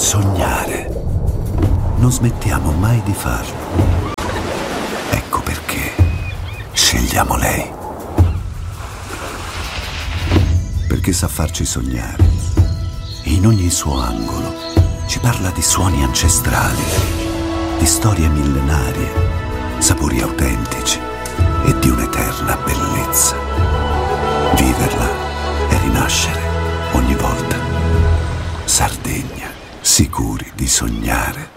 Sognare. Non smettiamo mai di farlo. Ecco perché scegliamo lei. Perché sa farci sognare. In ogni suo angolo ci parla di suoni ancestrali, di storie millenarie, sapori autentici e di un'eterna bellezza. Viverla e rinascere ogni volta. Sardegna, sicuri di sognare.